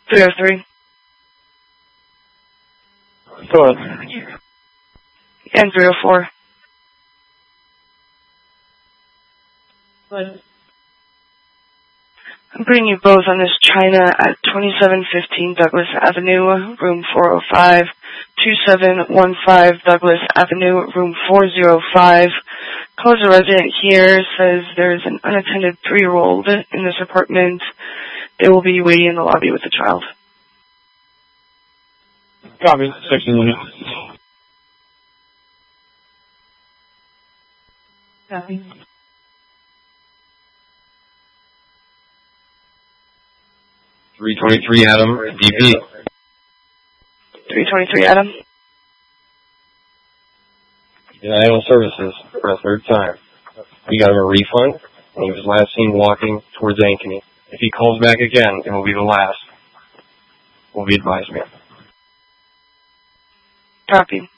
303. Go on. And 304. I'm putting you both on this China at 2715 Douglas Avenue, room 405, 2715 Douglas Avenue, room 405. Calls a resident here, says there's an unattended 3-year-old in this apartment. They will be waiting in the lobby with the child. Copy. Section unit. Copy. 323 Adam, DP. 323 Adam. Denial of services for a third time. We got him a refund, and he was last seen walking towards Ankeny. If he calls back again, it will be the last. Will be advised, ma'am. Copy.